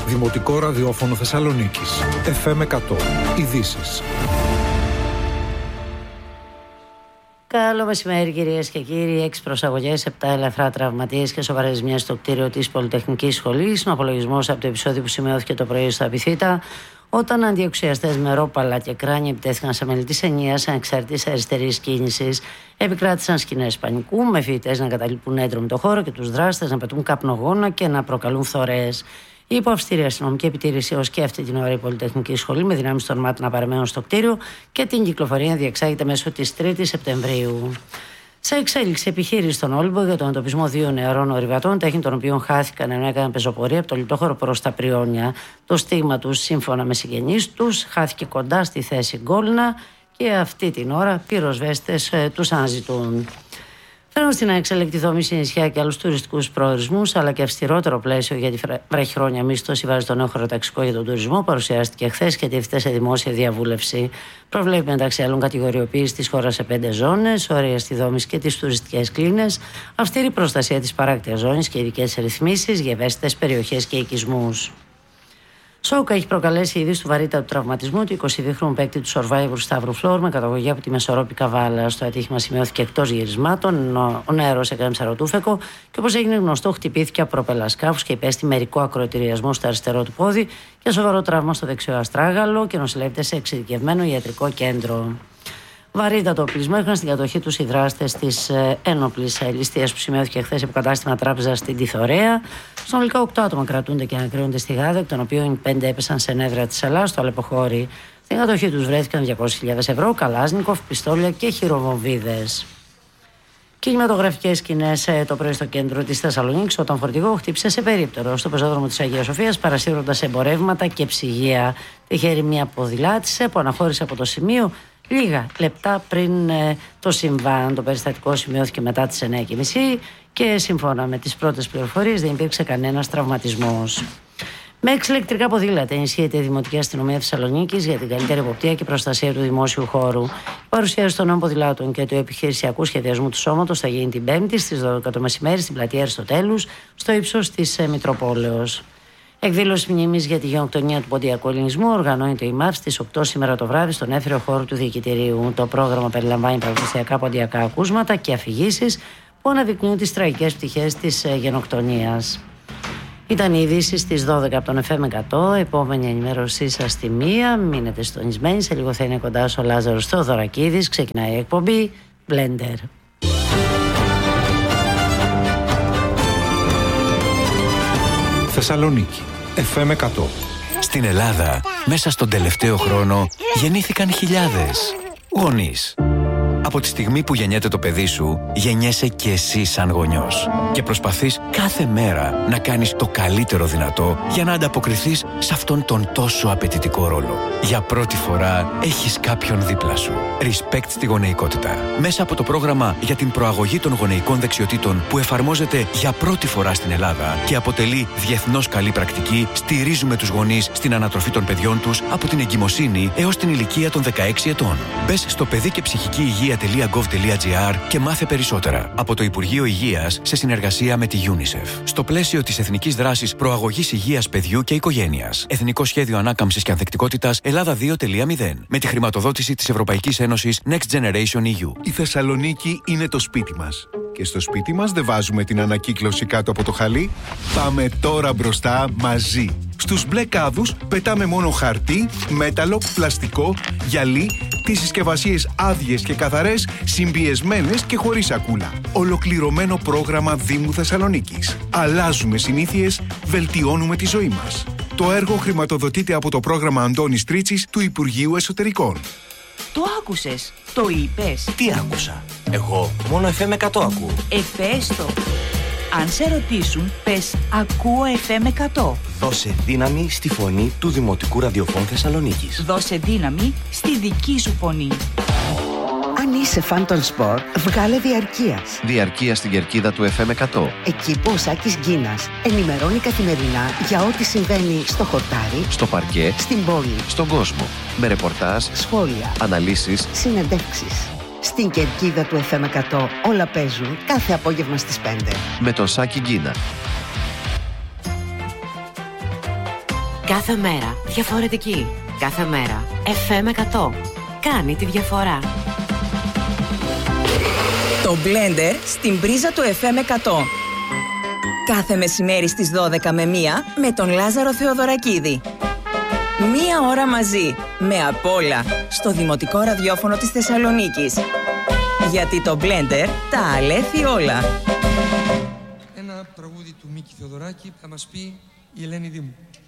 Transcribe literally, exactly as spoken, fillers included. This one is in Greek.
Δημοτικό ραδιόφωνο Θεσσαλονίκης. εφ εμ εκατό. Ειδήσεις. Καλό μεσημέρι, κυρίες και κύριοι. Έξι προσαγωγές, επτά ελαφρά τραυματίες και σοβαρές ζημιές στο κτίριο της Πολυτεχνικής Σχολής. Ο απολογισμός από το επεισόδιο που σημειώθηκε το πρωί στο Απιθύτα, όταν αντιοξιαστές με ρόπαλα και κράνια επιτέθηκαν σε μέλη της ενίας ανεξάρτητης αριστερής κίνησης. Επικράτησαν σκηνές πανικού, με φοιτητές να εγκαταλείπουν έντρομοι το χώρο και τους δράστες να πετούν καπνογόνα και να προκαλούν φθορές. Υπό αυστηρή αστυνομική επιτήρηση έως και αυτή την ώρα η Πολυτεχνική Σχολή, με δυνάμεις των ΜΑΤ να παραμένουν στο κτίριο και την κυκλοφορία διεξάγεται μέσω της τρίτης Σεπτεμβρίου. Σε εξέλιξη επιχείρηση στον Όλυμπο για τον εντοπισμό δύο νεαρών ορειβατών, τέχνη των οποίων χάθηκαν ενώ έκαναν πεζοπορία από το λιτόχωρο προς τα Πριόνια. Το στίγμα τους, σύμφωνα με συγγενείς τους, χάθηκε κοντά στη θέση Γκόλνα και αυτή την ώρα πυροσβέστες ε, τους αναζητούν. Φέρνουν στην αεξελεκτή δόμηση νησιά και άλλους τουριστικούς προορισμούς, αλλά και αυστηρότερο πλαίσιο για τη βραχυχρόνια μίσθωση βάζει το νέο χωροταξικό για τον τουρισμό, παρουσιάστηκε χθες και τύφτησε σε δημόσια διαβούλευση. Προβλέπει μεταξύ άλλων κατηγοριοποίηση της χώρας σε πέντε ζώνες, όρια στη δόμηση και τις τουριστικές κλίνες, αυστηρή προστασία της παράκτιας ζώνης και ειδικές ρυθμίσεις για ευαίσθητες περιοχές και οικισμούς. Σόκα έχει προκαλέσει η είδηση του βαρύτατου τραυματισμού του εικοσιδίχρονου παίκτη του Survivor Σταύρου Φλόρ με καταγωγή από τη Μεσορόπη Καβάλα. Στο ατύχημα σημειώθηκε εκτός γυρισμάτων, ενώ ο νεαρός έκανε ψαροτούφεκο και, όπως έγινε γνωστό, χτυπήθηκε από προπελασκάφους και υπέστη μερικό ακροατηριασμό στο αριστερό του πόδι και σοβαρό τραύμα στο δεξιό αστράγαλο και νοσηλεύεται σε εξειδικευμένο ιατρικό κέντρο. Βαρύτατο οπλισμό είχαν στην κατοχή τους οι δράστες της ε, ένοπλης ληστείας που σημειώθηκε χθες από κατάστημα τράπεζας στην Τιθωρέα. Συνολικά οκτώ άτομα κρατούνται και ανακρίνονται στη Γάδα, εκ των οποίων πέντε έπεσαν σε νέδρα της Ελλάδας στο Αλεποχώρι. Στην κατοχή τους βρέθηκαν διακόσιες χιλιάδες ευρώ, καλάζνικοφ, πιστόλια και χειροβομβίδες. Κινηματογραφικές σκηνές το πρωί στο κέντρο της Θεσσαλονίκης, όταν φορτηγό χτύπησε σε περίπτερο στο πεζόδρομο της Αγίας Σοφίας, παρασύροντας εμπορεύματα και ψυγεία. Τυχαία μια ποδηλάτησε που αναχώρησε από το σημείο λίγα λεπτά πριν ε, το συμβάν. Το περιστατικό σημειώθηκε μετά τις εννιά και μισή και σύμφωνα με τις πρώτες πληροφορίες δεν υπήρξε κανένας τραυματισμός. Με έξι ηλεκτρικά ποδήλατα ενισχύεται η Δημοτική Αστυνομία Θεσσαλονίκης για την καλύτερη εποπτεία και προστασία του δημόσιου χώρου. Η παρουσίαση των νέων ποδηλάτων και του επιχειρησιακού σχεδιασμού του σώματος θα γίνει την Πέμπτη στις δώδεκα το μεσημέρι στην πλατεία Αριστοτέλους, στο ύψος της ε, Μητροπόλεως. Εκδήλωση μνήμης για τη γενοκτονία του ποντιακού ελληνισμού οργανώνεται η ΜΑΠ στις οκτώ σήμερα το βράδυ στον έμφυρο χώρο του Διοικητηρίου. Το πρόγραμμα περιλαμβάνει παραδοσιακά ποντιακά ακούσματα και αφηγήσεις που αναδεικνύουν τις τραγικές πτυχές της γενοκτονίας. Ήταν οι ειδήσεις στις δώδεκα από τον εφ εμ εκατό. Επόμενη ενημέρωσή σας στη μία. Μείνετε συντονισμένοι. Σε λίγο θα είναι κοντά ο Λάζαρος Θεοδωρακίδης. Ξεκινάει η εκπομπή Blender. Θεσσαλονίκη, εφ εμ εκατό. Στην Ελλάδα, μέσα στον τελευταίο χρόνο, γεννήθηκαν χιλιάδες γονείς. Από τη στιγμή που γεννιέται το παιδί σου, γεννιέσαι και εσύ σαν γονιός. Και προσπαθείς κάθε μέρα να κάνεις το καλύτερο δυνατό για να ανταποκριθείς σε αυτόν τον τόσο απαιτητικό ρόλο. Για πρώτη φορά έχεις κάποιον δίπλα σου. Respect στη γονεϊκότητα. Μέσα από το πρόγραμμα για την προαγωγή των γονεϊκών δεξιοτήτων που εφαρμόζεται για πρώτη φορά στην Ελλάδα και αποτελεί διεθνώς καλή πρακτική, στηρίζουμε τους γονείς στην ανατροφή των παιδιών τους από την εγκυμοσύνη έως την ηλικία των δεκαέξι ετών. Μπες στο παιδί και ψυχική υγεία τελεία γκοβ τελεία τζι άρ και μάθε περισσότερα από το Υπουργείο Υγείας σε συνεργασία με τη UNICEF. Στο πλαίσιο της Εθνικής Δράσης Προαγωγής Υγείας Παιδιού και Οικογένειας. Εθνικό Σχέδιο Ανάκαμψης και Ανθεκτικότητας Ελλάδα δύο τελεία μηδέν. Με τη χρηματοδότηση της Ευρωπαϊκής Ένωσης Next Generation ι γιου. Η Θεσσαλονίκη είναι το σπίτι μας. Και στο σπίτι μας δεν βάζουμε την ανακύκλωση κάτω από το χαλί. Πάμε τώρα μπροστά μαζί. Στους μπλε κάδους πετάμε μόνο χαρτί, μέταλλο, πλαστικό, γυαλί, τις συσκευασίες άδειες και καθαρές, συμπιεσμένες και χωρίς σακούλα. Ολοκληρωμένο πρόγραμμα Δήμου Θεσσαλονίκης. Αλλάζουμε συνήθειες, βελτιώνουμε τη ζωή μας. Το έργο χρηματοδοτείται από το πρόγραμμα Αντώνης Τρίτσης του Υπουργείου Εσωτερικών. Το άκουσες, το είπες. Τι άκουσα? Εγώ μόνο εφ εμ εκατό ακούω. Εφέστο. Αν σε ρωτήσουν, πες «Ακούω εφ εμ εκατό». Δώσε δύναμη στη φωνή του Δημοτικού Ραδιοφώνου Θεσσαλονίκης. Δώσε δύναμη στη δική σου φωνή. Αν είσαι φαν των σπορ, βγάλε διαρκείας. Διαρκεία στην κερκίδα του εφ εμ εκατό. Εκεί που ο Σάκης Γκίνας ενημερώνει καθημερινά για ό,τι συμβαίνει στο χορτάρι, στο παρκέ, στην πόλη, στον κόσμο. Με ρεπορτάζ, σχόλια, αναλύσεις, συνεντεύξεις. Στην κερκίδα του εφ εμ εκατό όλα παίζουν κάθε απόγευμα στις πέντε. Με τον Σάκη Γκίνα. Κάθε μέρα διαφορετική. Κάθε μέρα εφ εμ εκατό. Κάνει τη διαφορά. Το Blender στην πρίζα του εφ εμ εκατό. Κάθε μεσημέρι στις δώδεκα με μία με τον Λάζαρο Θεοδωρακίδη. Μία ώρα μαζί, με απ' όλα, στο Δημοτικό Ραδιόφωνο της Θεσσαλονίκης. Γιατί το Blender τα αλέθει όλα. Ένα τραγούδι του Μίκη Θεοδωράκη θα μας πει η Ελένη Δήμου.